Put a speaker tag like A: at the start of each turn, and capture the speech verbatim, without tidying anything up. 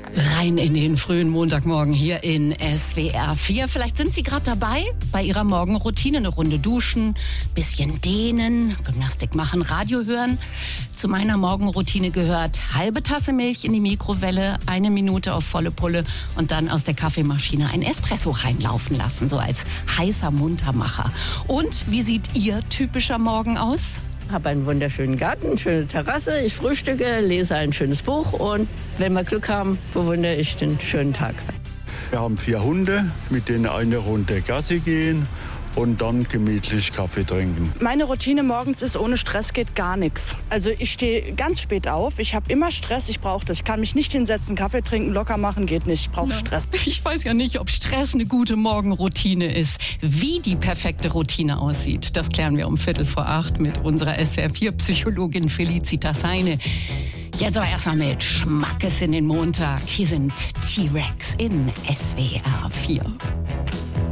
A: Rein in den frühen Montagmorgen hier in S W R vier. Vielleicht sind Sie gerade dabei bei Ihrer Morgenroutine. Eine Runde duschen, bisschen dehnen, Gymnastik machen, Radio hören. Zu meiner Morgenroutine gehört halbe Tasse Milch in die Mikrowelle, eine Minute auf volle Pulle und dann aus der Kaffeemaschine ein Espresso reinlaufen lassen, so als heißer Muntermacher. Und wie sieht Ihr typischer Morgen aus?
B: Ich habe einen wunderschönen Garten, eine schöne Terrasse, ich frühstücke, lese ein schönes Buch und wenn wir Glück haben, bewundere ich den schönen Tag.
C: Wir haben vier Hunde, mit denen eine Runde Gassi gehen und dann gemütlich Kaffee trinken.
D: Meine Routine morgens ist, ohne Stress geht gar nichts. Also ich stehe ganz spät auf, ich habe immer Stress, ich brauche das. Ich kann mich nicht hinsetzen, Kaffee trinken, locker machen, geht nicht. Ich brauche
A: Ja.
D: Stress.
A: Ich weiß ja nicht, ob Stress eine gute Morgenroutine ist. Wie die perfekte Routine aussieht, das klären wir um Viertel vor acht mit unserer S W R vier Psychologin Felicitas Heine. Jetzt aber erstmal mit Schmackes in den Montag. Hier sind T-Rex in S W R vier.